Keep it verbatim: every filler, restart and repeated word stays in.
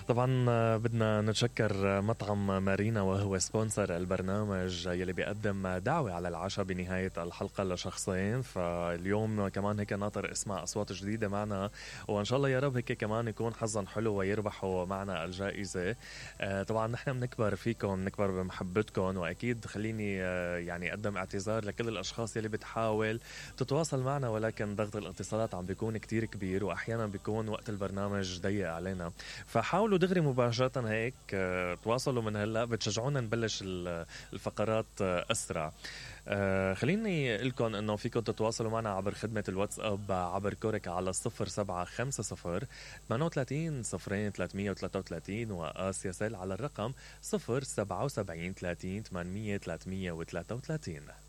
طبعا آه، بدنا نتشكر مطعم مارينا وهو سبونسر البرنامج يلي بيقدم دعوة على العشاء بنهاية الحلقة لشخصين. فاليوم كمان هيك ناطر اسمع أصوات جديدة معنا، وإن شاء الله يا رب هيك كمان يكون حظا حلو ويربحوا معنا الجائزة. آه، طبعا نحن بنكبر فيكم، بنكبر بمحبتكم، وأكيد خليني آه، يعني أقدم اعتذار لكل الأشخاص يلي بتحاول تتواصل معنا، ولكن ضغط الاتصالات عم بيكون كتير كبير، وأحيانا بيكون وقت البرنامج ضيق علينا. فحاولوا دغري مباشرة هيك آه، تواصلوا من هلا، بتشجعونا نبلش ال- الفقرات آه، أسرع. آه، خليني لكم انه فيكم تتواصلوا معنا عبر خدمة الواتساب عبر كورك على صفر سبعة خمسة صفر ثمانية وثلاثين صفرين ثلاثمية وثلاثة وثلاثين، وآسيا سيل على الرقم صفر سبعة وسبعين ثلاثين ثمانمية ثلاثمية وثلاثة وثلاثين.